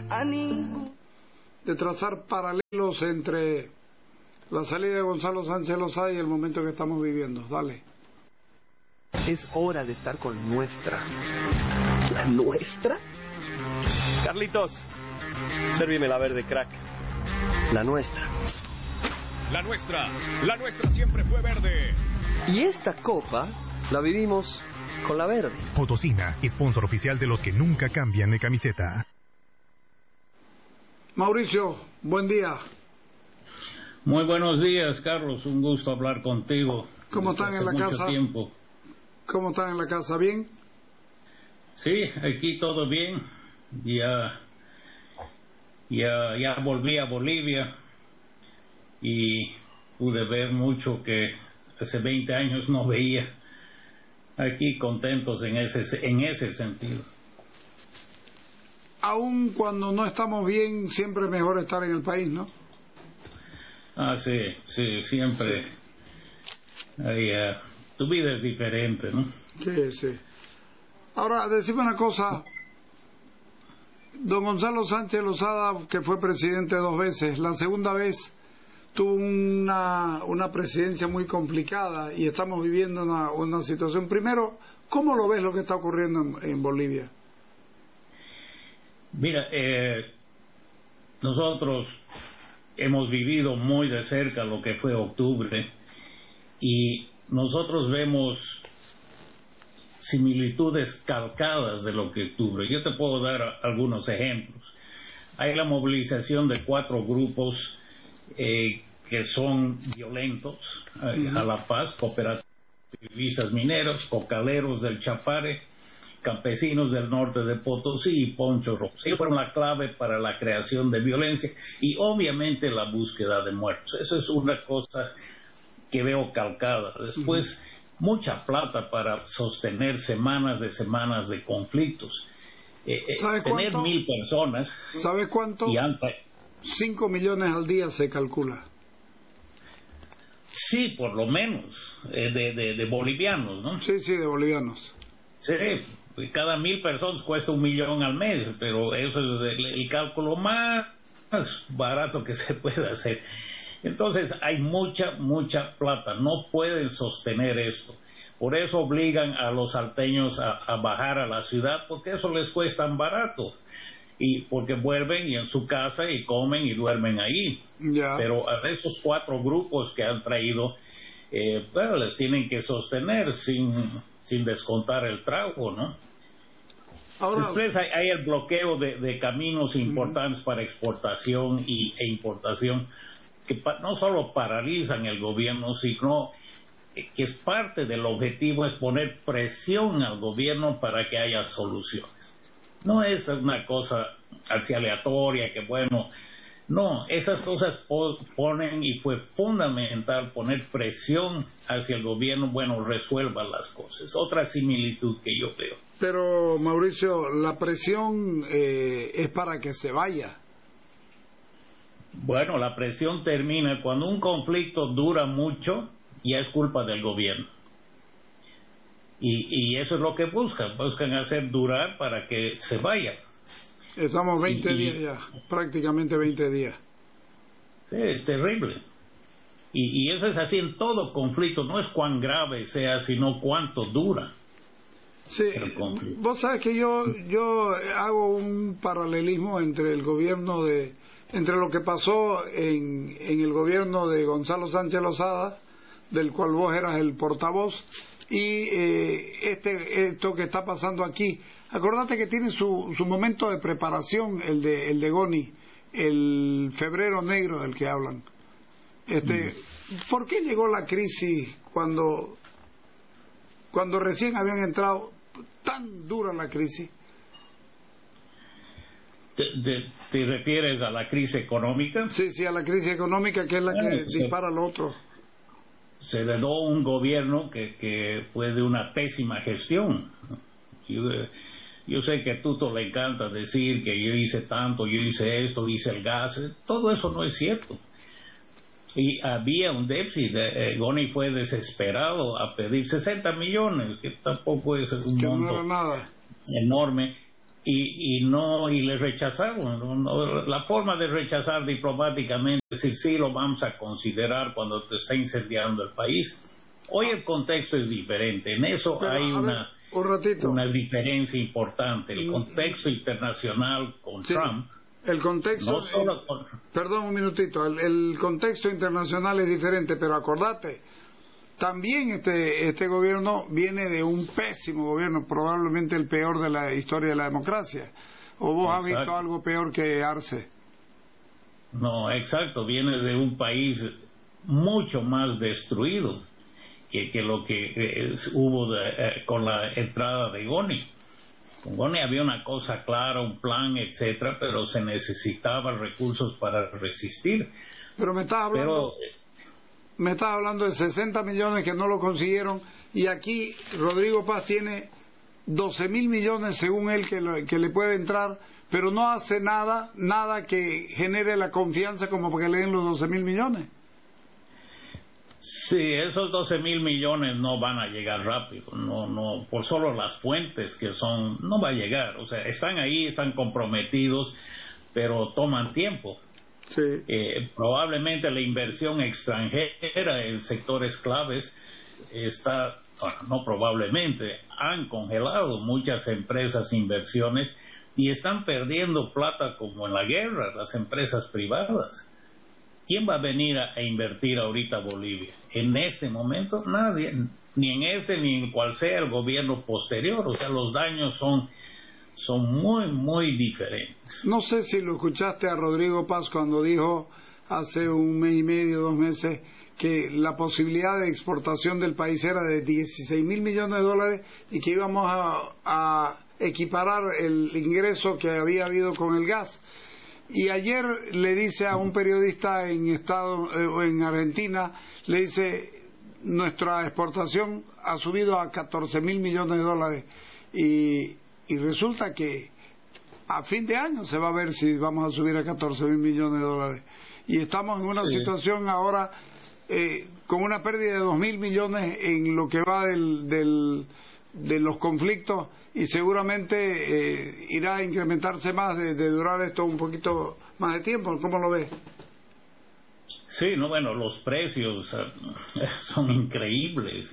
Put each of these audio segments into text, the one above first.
a ningún. De trazar paralelos entre la salida de Gonzalo Sánchez Lozada y el momento que estamos viviendo. Dale. Es hora de estar con nuestra. ¿La nuestra? Carlitos, sérvime la verde, crack. La nuestra. La nuestra siempre fue verde. Y esta copa la vivimos con la verde. Potosina, sponsor oficial de los que nunca cambian de camiseta. Mauricio, buen día. Muy buenos días, Carlos. Un gusto hablar contigo. ¿Cómo están en la casa? Tiempo. ¿Cómo están en la casa? ¿Bien? Sí, aquí todo bien. Ya volví a Bolivia y pude ver mucho que hace 20 años no veía. Aquí contentos en ese sentido. Aún cuando no estamos bien, siempre es mejor estar en el país, ¿no? Sí, siempre. Tu vida es diferente, ¿no? Sí. Ahora, decime una cosa. Don Gonzalo Sánchez Lozada, que fue presidente 2 veces, la segunda vez tuvo una presidencia muy complicada y estamos viviendo una situación. Primero, ¿cómo lo ves lo que está ocurriendo en Bolivia? Mira, nosotros hemos vivido muy de cerca lo que fue octubre y nosotros vemos similitudes calcadas de lo que octubre. Yo te puedo dar algunos ejemplos. Hay la movilización de 4 grupos que son violentos a la paz: cooperativistas mineros, cocaleros del Chapare, campesinos del norte de Potosí y ponchos rojos. Ellos fueron la clave para la creación de violencia y obviamente la búsqueda de muertos. Eso es una cosa que veo calcada. Después, mucha plata para sostener semanas de conflictos. Tener 1,000 personas. ¿Sabe cuánto? 5 millones al día se calcula. Sí, por lo menos, de bolivianos, ¿no? Sí, de bolivianos. Sí, cada 1,000 personas cuesta 1 millón al mes, pero eso es el cálculo más barato que se puede hacer. Entonces hay mucha plata, no pueden sostener esto. Por eso obligan a los salteños a bajar a la ciudad, porque eso les cuesta tan barato. Y porque vuelven y en su casa y comen y duermen ahí. Pero a esos 4 grupos que han traído, les tienen que sostener sin descontar el trago, ¿no? Ahora, después hay el bloqueo de caminos importantes para exportación e importación, que no solo paralizan el gobierno, sino que es parte del objetivo, es poner presión al gobierno para que haya soluciones. No es una cosa así aleatoria, que bueno, no, esas cosas ponen, y fue fundamental poner presión hacia el gobierno, bueno, resuelva las cosas. Otra similitud que yo veo. Pero, Mauricio, la presión es para que se vaya. Bueno, la presión termina cuando un conflicto dura mucho, ya es culpa del gobierno. Y eso es lo que buscan hacer durar para que se vaya. Estamos 20 días ya, prácticamente 20 días. Sí, es terrible. Y eso es así en todo conflicto, no es cuán grave sea, sino cuánto dura. Sí, vos sabes que yo hago un paralelismo entre el gobierno entre lo que pasó en el gobierno de Gonzalo Sánchez Lozada, del cual vos eras el portavoz, y esto que está pasando aquí. Acordate que tiene su momento de preparación, el de Goni, el febrero negro del que hablan. ¿Por qué llegó la crisis cuando recién habían entrado? Tan dura la crisis. ¿Te refieres a la crisis económica? Sí, a la crisis económica, que es la que dispara al otro. Se heredó un gobierno que fue de una pésima gestión. Yo sé que a Tuto le encanta decir que yo hice tanto, yo hice esto, hice el gas. Todo eso no es cierto. Y había un déficit. Goni fue desesperado a pedir 60 millones, que tampoco es un monto enorme. y le rechazaron. La forma de rechazar diplomáticamente es decir, sí, lo vamos a considerar cuando te está incendiando el país. Hoy el contexto es diferente, en eso pero, hay una diferencia importante. El contexto internacional con Trump, el contexto, no solo perdón un minutito, el contexto internacional es diferente, pero acordate, también este gobierno viene de un pésimo gobierno, probablemente el peor de la historia de la democracia. ¿O vos has visto algo peor que Arce? No, exacto, viene de un país mucho más destruido que lo que hubo con la entrada de Ghani. Con Ghani había una cosa clara, un plan, etcétera, pero se necesitaban recursos para resistir. Pero me estás hablando de 60 millones que no lo consiguieron, y aquí Rodrigo Paz tiene 12.000 millones según él que le puede entrar, pero no hace nada que genere la confianza como para que le den los 12.000 millones. Sí, esos 12.000 millones no van a llegar rápido, no, por solo las fuentes que son, no va a llegar, o sea, están ahí, están comprometidos, pero toman tiempo. Sí. Probablemente la inversión extranjera en sectores claves está, bueno, no probablemente, han congelado muchas empresas inversiones y están perdiendo plata como en la guerra, las empresas privadas. ¿Quién va a venir a invertir ahorita a Bolivia? En este momento nadie, ni en ese ni en cual sea el gobierno posterior, o sea, los daños son muy, muy diferentes. No sé si lo escuchaste a Rodrigo Paz cuando dijo hace un mes y medio, 2 meses, que la posibilidad de exportación del país era de 16.000 millones de dólares y que íbamos a equiparar el ingreso que había habido con el gas. Y ayer le dice a un periodista en Argentina, le dice, nuestra exportación ha subido a 14.000 millones de dólares y resulta que a fin de año se va a ver si vamos a subir a 14.000 millones de dólares. Y estamos en una situación ahora con una pérdida de 2.000 millones en lo que va de los conflictos, y seguramente irá a incrementarse más de durar esto un poquito más de tiempo. ¿Cómo lo ves? Sí, no, bueno, los precios son increíbles.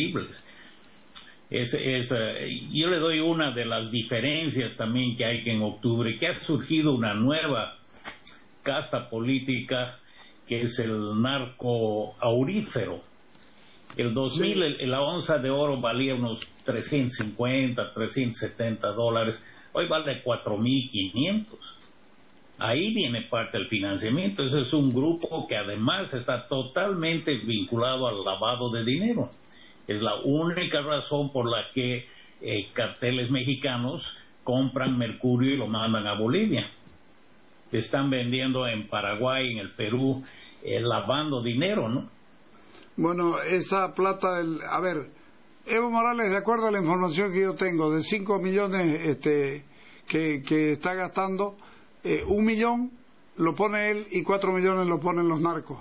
Yo le doy una de las diferencias también que hay que en octubre, que ha surgido una nueva casta política que es el narco aurífero. El 2000 la onza de oro valía unos 350, 370 dólares, hoy vale 4.500. Ahí viene parte del financiamiento. Ese es un grupo que además está totalmente vinculado al lavado de dinero. Es la única razón por la que carteles mexicanos compran mercurio y lo mandan a Bolivia. Están vendiendo en Paraguay, en el Perú, lavando dinero, ¿no? Bueno, esa plata, a ver, Evo Morales, de acuerdo a la información que yo tengo, de 5 millones que está gastando, 1 millón lo pone él y 4 millones lo ponen los narcos.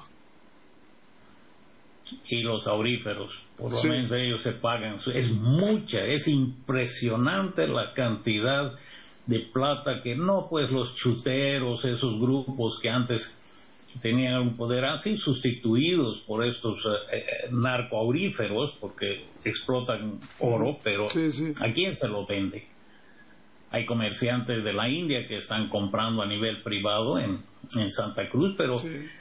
Y los auríferos, por lo menos ellos se pagan. Es impresionante la cantidad de plata que no, pues los chuteros, esos grupos que antes tenían un poder así, sustituidos por estos narcoauríferos, porque explotan oro, pero ¿a quién se lo vende? Hay comerciantes de la India que están comprando a nivel privado en Santa Cruz, pero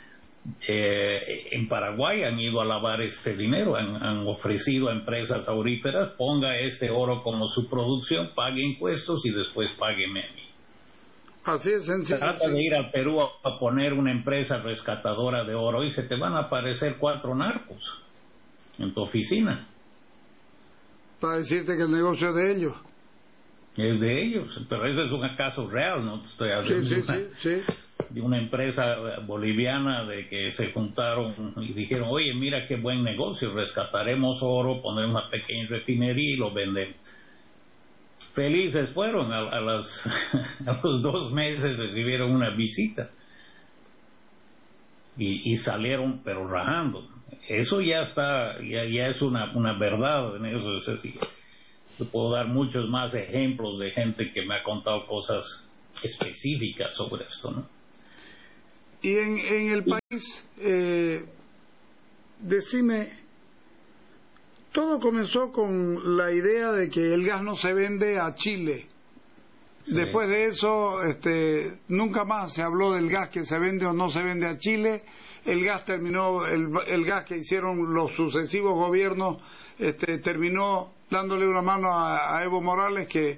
en Paraguay han ido a lavar este dinero, han ofrecido a empresas auríferas, ponga este oro como su producción, pague impuestos y después págueme a mí. Así es sencillo. Trata de ir al Perú a poner una empresa rescatadora de oro y se te van a aparecer 4 narcos en tu oficina. Para decirte que el negocio es de ellos. Es de ellos, pero ese es un caso real, ¿no? Estoy hablando de una empresa boliviana de que se juntaron y dijeron, oye, mira qué buen negocio, rescataremos oro, poner una pequeña refinería y lo vendemos. Felices fueron, a los 2 meses recibieron una visita y salieron pero rajando. Eso ya está, ya es una verdad en eso. Es decir, Te puedo dar muchos más ejemplos de gente que me ha contado cosas específicas sobre esto, ¿no? Y en el país, decime, todo comenzó con la idea de que el gas no se vende a Chile. Sí. Después de eso, nunca más se habló del gas que se vende o no se vende a Chile. El gas terminó, el gas que hicieron los sucesivos gobiernos, terminó dándole una mano a Evo Morales que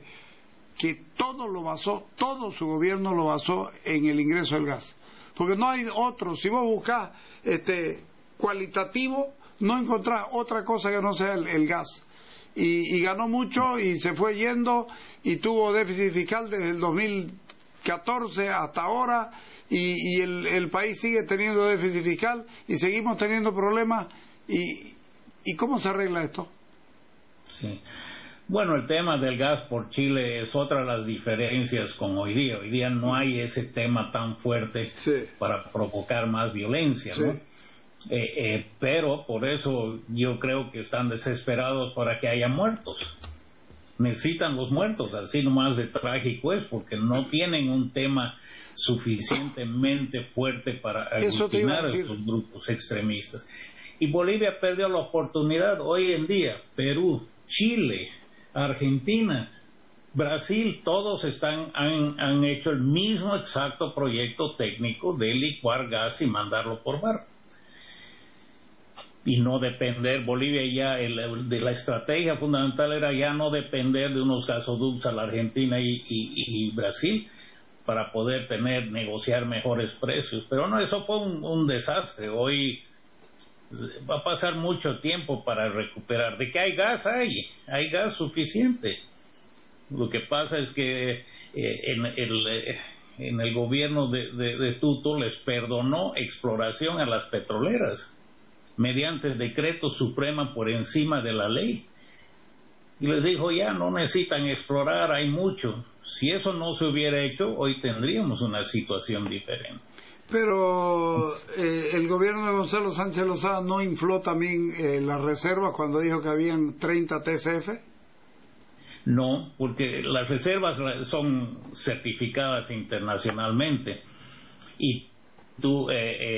todo su gobierno lo basó en el ingreso del gas. Porque no hay otro, si vos buscás cualitativo, no encontrás otra cosa que no sea el gas. Y ganó mucho y se fue yendo y tuvo déficit fiscal desde el 2014 hasta ahora y el país sigue teniendo déficit fiscal y seguimos teniendo problemas. ¿Y cómo se arregla esto? Sí. Bueno, el tema del gas por Chile es otra de las diferencias con hoy día. Hoy día no hay ese tema tan fuerte para provocar más violencia, ¿no? Pero por eso yo creo que están desesperados para que haya muertos. Necesitan los muertos, así nomás de trágico es, porque no tienen un tema suficientemente fuerte para aglutinar a estos grupos extremistas. Y Bolivia perdió la oportunidad hoy en día. Perú, Chile, Argentina, Brasil, todos han hecho el mismo exacto proyecto técnico de licuar gas y mandarlo por barco. Y no depender, Bolivia ya, de la estrategia fundamental era ya no depender de unos gasoductos a la Argentina y Brasil para poder negociar mejores precios. Pero no, eso fue un desastre. Hoy va a pasar mucho tiempo para recuperar. De que hay gas, hay gas suficiente. Lo que pasa es que en el gobierno de Tuto les perdonó exploración a las petroleras mediante decreto suprema por encima de la ley. Y les dijo, ya no necesitan explorar, hay mucho. Si eso no se hubiera hecho, hoy tendríamos una situación diferente. Pero el gobierno de Gonzalo Sánchez Lozada no infló también las reservas cuando dijo que habían 30 TCF. No, porque las reservas son certificadas internacionalmente y tú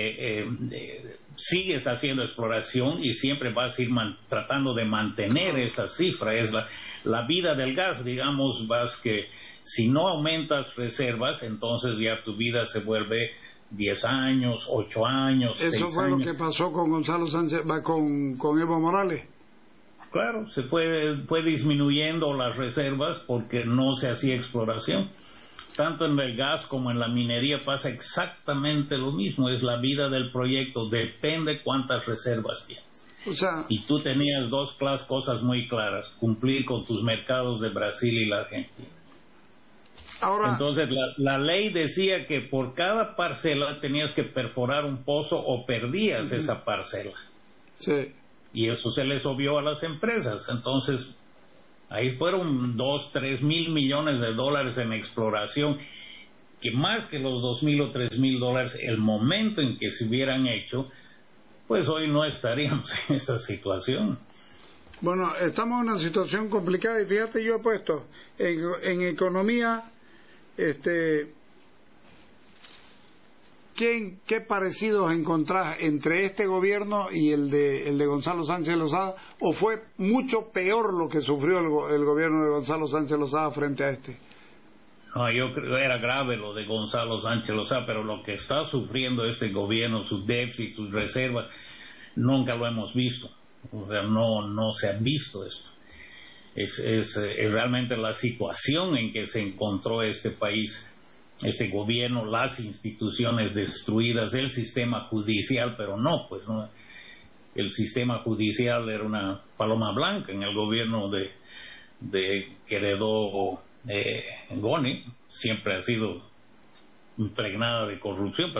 sigues haciendo exploración y siempre vas a ir tratando de mantener esa cifra. Es la vida del gas, digamos, que si no aumentas reservas, entonces ya tu vida se vuelve 10 años, 8 años, 6 años. Eso fue lo que pasó con Gonzalo Sánchez, con Evo Morales. Claro, se fue disminuyendo las reservas porque no se hacía exploración. Tanto en el gas como en la minería pasa exactamente lo mismo. Es la vida del proyecto, depende cuántas reservas tienes. O sea, y tú tenías dos cosas muy claras: cumplir con tus mercados de Brasil y la Argentina. Ahora, entonces la ley decía que por cada parcela tenías que perforar un pozo o perdías esa parcela. Sí. Y eso se les obvió a las empresas. Entonces ahí fueron 2-3 mil millones de dólares en exploración, que más que los 2.000 o 3.000 dólares, el momento en que se hubieran hecho, pues hoy no estaríamos en esa situación. Bueno, estamos en una situación complicada y fíjate, yo he puesto en economía, ¿qué parecidos encontrás entre este gobierno y el de Gonzalo Sánchez Lozada? ¿O fue mucho peor lo que sufrió el gobierno de Gonzalo Sánchez Lozada frente a este? No, yo creo que era grave lo de Gonzalo Sánchez Lozada, pero lo que está sufriendo este gobierno, sus déficits, sus reservas, nunca lo hemos visto. O sea, no se ha visto esto. Es realmente la situación en que se encontró este país, este gobierno, las instituciones destruidas, el sistema judicial, pero no, el sistema judicial era una paloma blanca en el gobierno de que heredó Goni, siempre ha sido impregnada de corrupción, pero